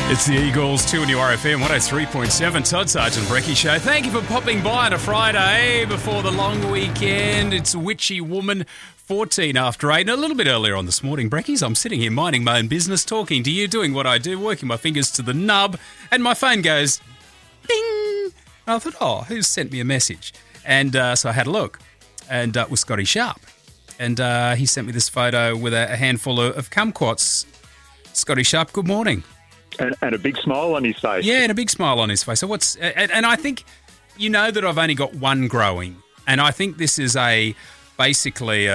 It's the Eagles 2 and RFM 103.7. Todd Sargent Brecky Show. Thank you for popping by on a Friday before the long weekend. It's Witchy Woman, 14 after 8. And a little bit earlier on this morning, Breckies, I'm sitting here minding my own business, talking to you, doing what I do, working my fingers to the nub, and my phone goes ding. And I thought, who's sent me a message? And so I had a look, and it was Scotty Sharp. And he sent me this photo with a handful of kumquats. Scotty Sharp, good morning. And a big smile on his face. Yeah, and a big smile on his face. So and I think, you know that I've only got one growing. And I think this is basically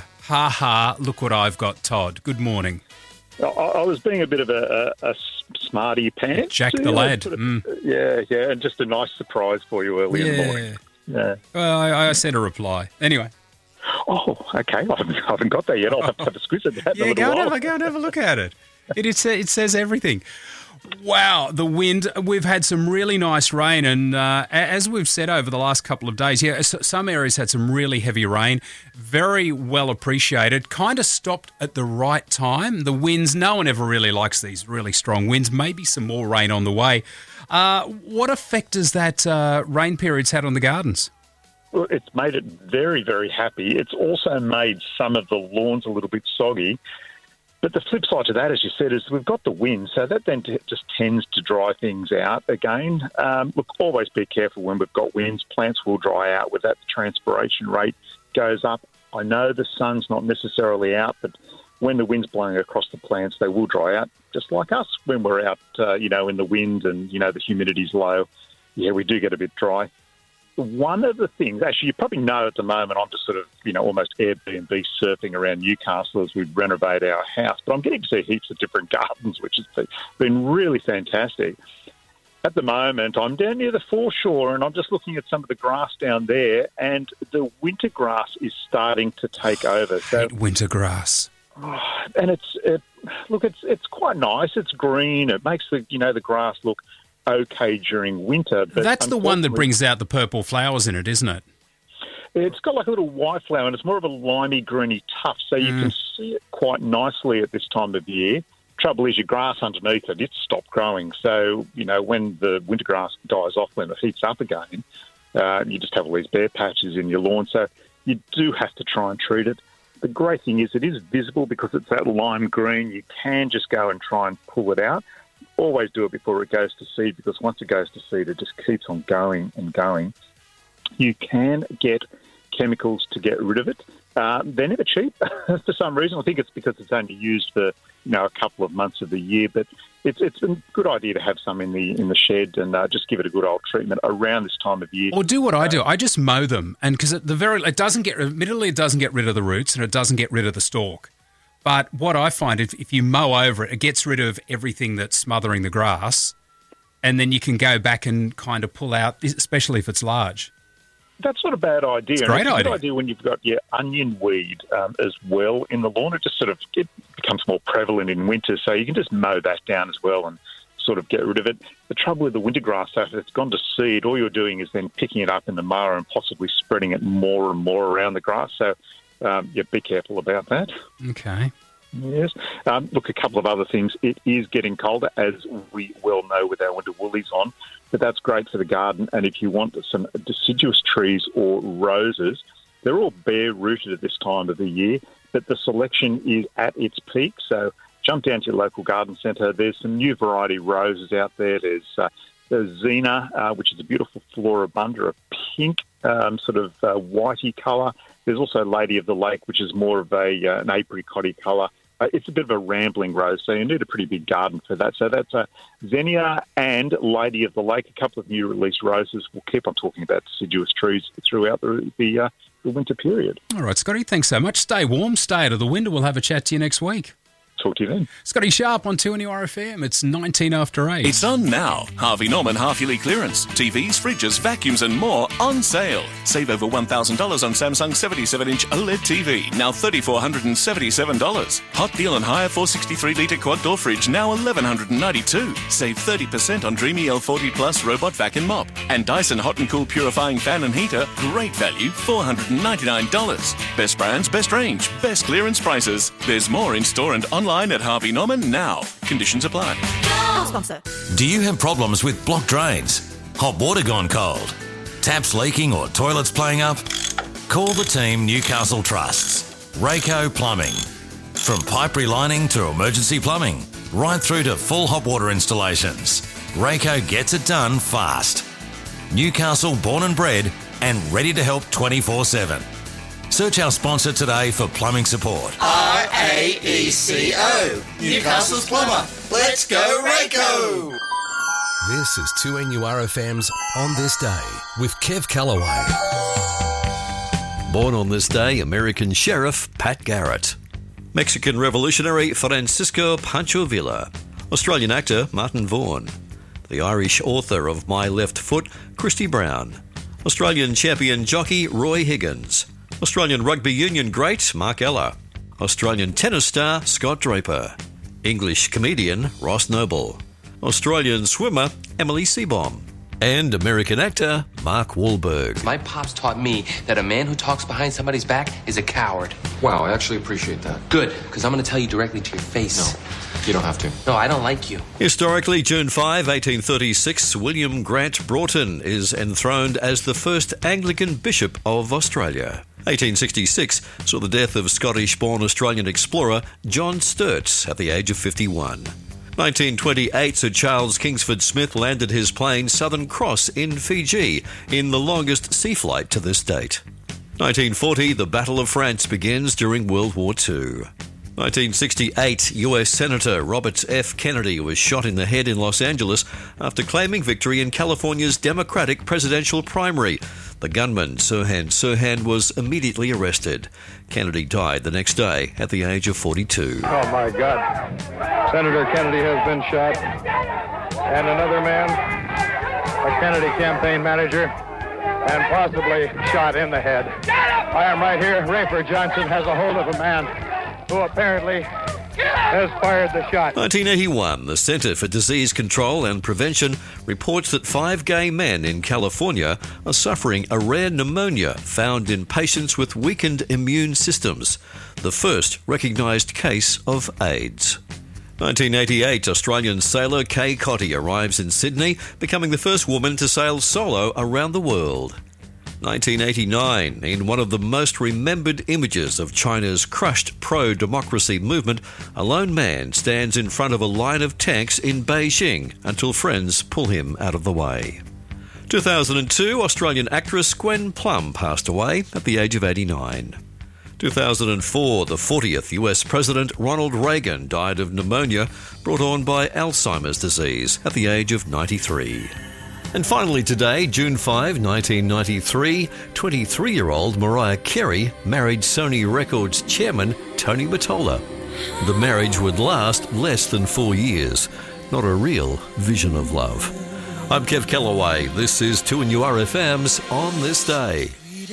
ha, look what I've got, Todd. Good morning. I was being a bit of a smarty pants. Jack the lad. Yeah, and just a nice surprise for you early in the morning. Yeah. Well, I sent a reply. Anyway. Oh, okay. I haven't got that yet. I'll have to have a squiz at that. Yeah, go and have a look at it. It says everything. Wow, the wind. We've had some really nice rain, and as we've said over the last couple of days, some areas had some really heavy rain. Very well appreciated. Kind of stopped at the right time. The winds, no one ever really likes these really strong winds. Maybe some more rain on the way. What effect has that rain period's had on the gardens? Well, it's made it very, very happy. It's also made some of the lawns a little bit soggy. But the flip side to that, as you said, is we've got the wind, so that then just tends to dry things out again. Look, always be careful when we've got winds. Plants will dry out. With that, the transpiration rate goes up. I know the sun's not necessarily out, but when the wind's blowing across the plants, they will dry out, just like us when we're out, in the wind and, the humidity's low. Yeah, we do get a bit dry. One of the things, actually, you probably know at the moment, I'm just sort of, almost Airbnb surfing around Newcastle as we renovate our house. But I'm getting to see heaps of different gardens, which has been really fantastic. At the moment, I'm down near the foreshore and I'm just looking at some of the grass down there, and the winter grass is starting to take over. I hate winter grass. And it's quite nice. It's green. It makes the grass look okay during winter. But that's the one that brings out the purple flowers in it, isn't it? It's got like a little white flower, and it's more of a limey, greeny tuft, so you can see it quite nicely at this time of year. Trouble is, your grass underneath it, it's stopped growing. So, when the winter grass dies off, when it heats up again, you just have all these bare patches in your lawn. So you do have to try and treat it. The great thing is it is visible because it's that lime green. You can just go and try and pull it out. Always do it before it goes to seed, because once it goes to seed, it just keeps on going and going. You can get chemicals to get rid of it. They're never cheap for some reason. I think it's because it's only used for a couple of months of the year, but it's a good idea to have some in the shed and just give it a good old treatment around this time of year. Or do what I do. I just mow them, and because it doesn't get rid of the roots and it doesn't get rid of the stalk. But what I find, if you mow over it, it gets rid of everything that's smothering the grass, and then you can go back and kind of pull out, especially if it's large. That's not a bad idea. It's a great idea. Good idea when you've got your onion weed as well in the lawn. It just it becomes more prevalent in winter, so you can just mow that down as well and sort of get rid of it. The trouble with the winter grass, if it's gone to seed, all you're doing is then picking it up in the mower and possibly spreading it more and more around the grass. So be careful about that. Okay. Yes. Look, a couple of other things. It is getting colder, as we well know with our winter woolies on, but that's great for the garden. And if you want some deciduous trees or roses, they're all bare-rooted at this time of the year, but the selection is at its peak. So jump down to your local garden centre. There's some new variety roses out there. There's Xena, which is a beautiful floribunda, a pink whitey colour. There's also Lady of the Lake, which is more of an apricot-y colour. It's a bit of a rambling rose, so you need a pretty big garden for that. So that's Xenia and Lady of the Lake, a couple of new released roses. We'll keep on talking about deciduous trees throughout the winter period. All right, Scotty, thanks so much. Stay warm, stay out of the window. We'll have a chat to you next week. Talk to you then. Scotty Sharp on 2NURFM. It's 19 after 8. It's on now. Harvey Norman half-yearly clearance. TVs, fridges, vacuums and more on sale. Save over $1,000 on Samsung 77-inch OLED TV, now $3,477. Hot deal on hire 463-litre quad-door fridge, now $1,192. Save 30% on Dreamy L40 Plus robot vac and mop. And Dyson Hot and Cool purifying fan and heater, great value, $499. Best brands, best range, best clearance prices. There's more in store and on online at Harvey Norman now. Conditions apply. Sponsor. Do you have problems with blocked drains? Hot water gone cold? Taps leaking or toilets playing up? Call the team Newcastle trusts. Rayco Plumbing. From pipe relining to emergency plumbing, right through to full hot water installations, Rayco gets it done fast. Newcastle born and bred and ready to help 24/7. Search our sponsor today for plumbing support. RAECO, Newcastle's plumber. Let's go Rayco! This is 2NURFM's On This Day with Kev Callaway. Born on this day, American Sheriff Pat Garrett. Mexican revolutionary Francisco Pancho Villa. Australian actor Martin Vaughan. The Irish author of My Left Foot, Christy Brown. Australian champion jockey Roy Higgins. Australian rugby union great Mark Ella. Australian tennis star Scott Draper. English comedian Ross Noble. Australian swimmer Emily Seebohm. And American actor Mark Wahlberg. My pops taught me that a man who talks behind somebody's back is a coward. Wow, I actually appreciate that. Good, because I'm going to tell you directly to your face. No, you don't have to. No, I don't like you. Historically, June 5, 1836, William Grant Broughton is enthroned as the first Anglican Bishop of Australia. 1866 saw the death of Scottish-born Australian explorer John Sturts at the age of 51. 1928, Sir Charles Kingsford Smith landed his plane Southern Cross in Fiji in the longest sea flight to this date. 1940, the Battle of France begins during World War II. 1968, US Senator Robert F. Kennedy was shot in the head in Los Angeles after claiming victory in California's Democratic presidential primary. The gunman, Sirhan Sirhan, was immediately arrested. Kennedy died the next day at the age of 42. Oh, my God. Senator Kennedy has been shot. And another man, a Kennedy campaign manager, and possibly shot in the head. I am right here. Rayford Johnson has a hold of a man who apparently has fired the shot. 1981, the Centre for Disease Control and Prevention reports that 5 gay men in California are suffering a rare pneumonia found in patients with weakened immune systems, the first recognised case of AIDS. 1988, Australian sailor Kay Cotty arrives in Sydney, becoming the first woman to sail solo around the world. 1989, in one of the most remembered images of China's crushed pro-democracy movement, a lone man stands in front of a line of tanks in Beijing until friends pull him out of the way. 2002, Australian actress Gwen Plum passed away at the age of 89. 2004, the 40th US President Ronald Reagan died of pneumonia brought on by Alzheimer's disease at the age of 93. And finally today, June 5, 1993, 23-year-old Mariah Carey married Sony Records chairman Tony Mottola. The marriage would last less than 4 years. Not a real vision of love. I'm Kev Callaway. This is 2NURFM's On This Day.